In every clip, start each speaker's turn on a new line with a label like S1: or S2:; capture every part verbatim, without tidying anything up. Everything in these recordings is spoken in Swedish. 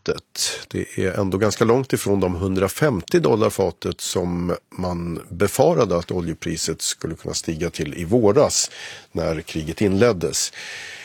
S1: fatet. Det är ändå ganska långt ifrån de hundrafemtio dollar fatet som man befarade att oljepriset skulle kunna stiga till i våras när kriget inleddes.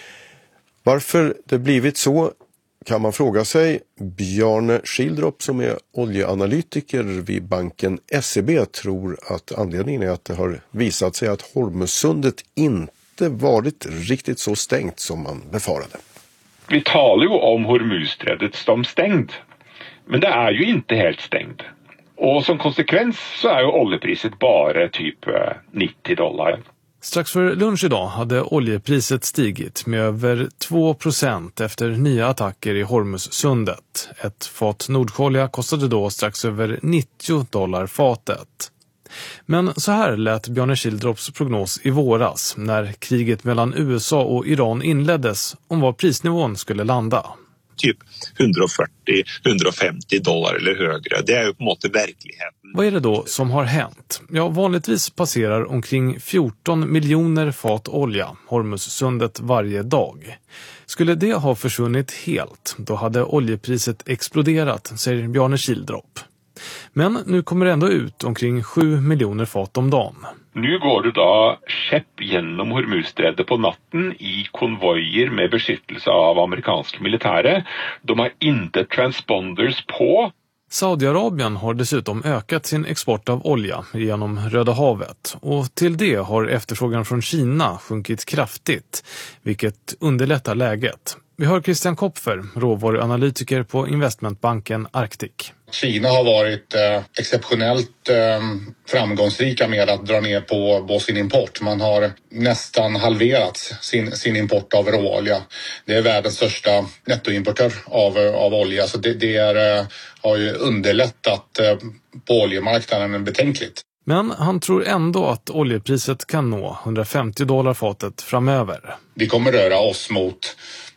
S1: Varför det blivit så kan man fråga sig. Bjarne Schildrop som är oljeanalytiker vid banken S E B tror att anledningen är att det har visat sig att Hormuzsundet inte varit riktigt så stängt som man befarade.
S2: Vi talar ju om Hormuzsträdet som stängt, men det är ju inte helt stängt. Och som konsekvens så är ju oljepriset bara typ nittio dollar.
S3: Strax för lunch idag hade oljepriset stigit med över två procent efter nya attacker i Hormuzsundet. Ett fat Nordkolja kostade då strax över nittio dollar fatet. Men så här lät Bjarne Schildrops prognos i våras när kriget mellan U S A och Iran inleddes om var prisnivån skulle landa.
S4: Typ hundrafyrtio till hundrafemtio dollar eller högre. Det är ju på något sätt verkligheten.
S3: Vad är det då som har hänt? Ja, vanligtvis passerar omkring fjorton miljoner fat olja Hormuzsundet varje dag. Skulle det ha försvunnit helt, då hade oljepriset exploderat, säger Bjarne Schildrop. Men nu kommer det ändå ut omkring sju miljoner fat om dagen.
S2: Nu går det då skepp genom Hormuzsträdet på natten i konvojer med beskyttelse av amerikansk militäre. De har inte transponders på.
S3: Saudiarabien har dessutom ökat sin export av olja genom Röda havet och till det har efterfrågan från Kina sjunkit kraftigt, vilket underlättar läget. Vi hör Christian Kopfer, råvaruanalytiker på investmentbanken Arctic.
S5: Kina har varit eh, exceptionellt eh, framgångsrika med att dra ner på, på sin import. Man har nästan halverat sin, sin import av råolja. Det är världens största nettoimportör av, av olja. Så det, det är, eh, har ju underlättat eh, på oljemarknaden betänkligt.
S3: Men han tror ändå att oljepriset kan nå hundrafemtio dollar fatet framöver.
S5: Vi kommer röra oss mot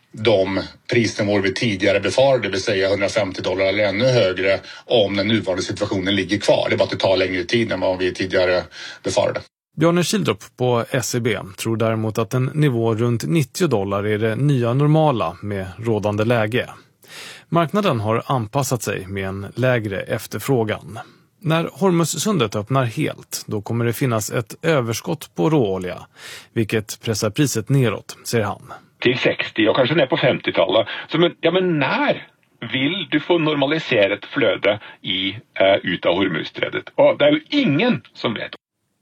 S5: de prisnivåer vi tidigare befarade, det vill säga hundrafemtio dollar eller ännu högre om den nuvarande situationen ligger kvar. Det är bara att det tar längre tid än vad vi tidigare befarade.
S3: Bjarne Schildrop på S E B tror däremot att en nivå runt nittio dollar är det nya normala med rådande läge. Marknaden har anpassat sig med en lägre efterfrågan. När Hormuzsundet öppnar helt, då kommer det finnas ett överskott på råolja, vilket pressar priset neråt, säger han.
S2: Till sextio och kanske ner på femtio-talet. Så men, ja, men när vill du få normaliserat flöde i, uh, ut av Hormuzsträdet? Och det är ju ingen som vet.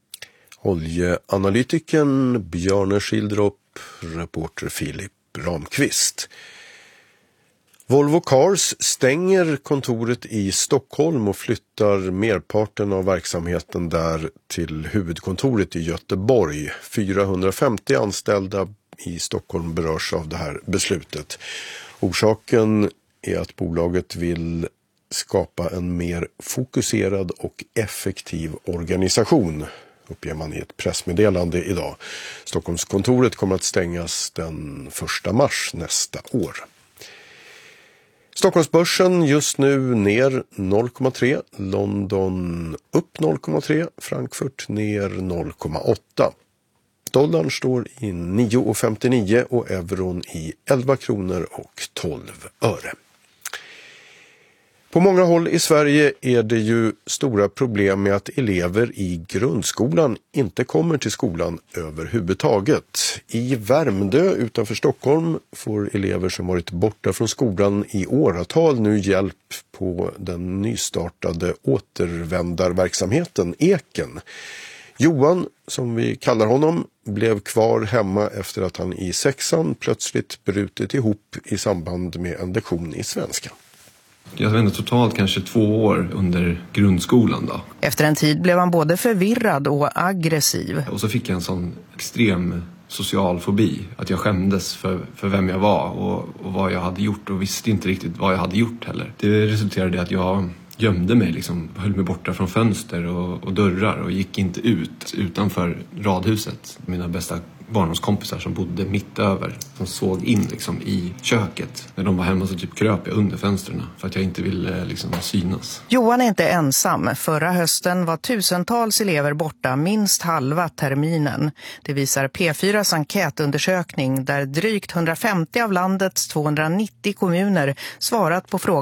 S1: Oljeanalytikern Bjarne Schildrop, reporter Filip Ramqvist. Volvo Cars stänger kontoret i Stockholm och flyttar merparten av verksamheten där till huvudkontoret i Göteborg. fyrahundrafemtio anställda i Stockholm berörs av det här beslutet. Orsaken är att bolaget vill skapa en mer fokuserad och effektiv organisation, uppger man i ett pressmeddelande idag. Stockholmskontoret kommer att stängas den första mars nästa år. Stockholmsbörsen just nu ner noll komma tre, London upp noll komma tre, Frankfurt ner noll komma åtta. Dollarn står i nio komma femtionio och euron i elva kronor och tolv öre. På många håll i Sverige är det ju stora problem med att elever i grundskolan inte kommer till skolan överhuvudtaget. I Värmdö utanför Stockholm får elever som varit borta från skolan i åratal nu hjälp på den nystartade återvändarverksamheten Eken. Johan, som vi kallar honom, blev kvar hemma efter att han i sexan plötsligt brutit ihop i samband med en lektion i svenska.
S6: Jag vet inte, totalt kanske två år under grundskolan då.
S7: Efter en tid blev han både förvirrad och aggressiv.
S6: Och så fick jag en sån extrem social fobi. Att jag skämdes för, för vem jag var och, och vad jag hade gjort. Och visste inte riktigt vad jag hade gjort heller. Det resulterade i att jag gömde mig, liksom, höll mig borta från fönster och, och dörrar. Och gick inte ut utanför radhuset. Mina bästa barndomskompisar som bodde mitt över. Som såg in liksom, i köket. När de var hemma så typ kröp jag under fönsterna. För att jag inte ville liksom, synas.
S7: Johan är inte ensam. Förra hösten var tusentals elever borta minst halva terminen. Det visar P fyras enkätundersökning där drygt hundrafemtio av landets tvåhundranittio kommuner svarat på frågan